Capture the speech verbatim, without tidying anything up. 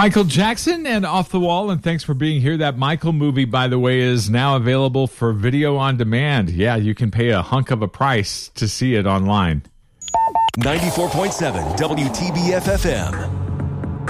Michael Jackson and Off the Wall, and thanks for being here. That Michael movie, by the way, is now available for video on demand. Yeah, you can pay a hunk of a price to see it online. ninety-four point seven W T B F F M.